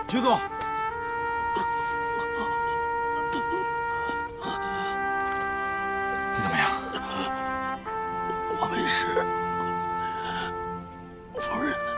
请坐。你怎么样？ 我没事，夫人。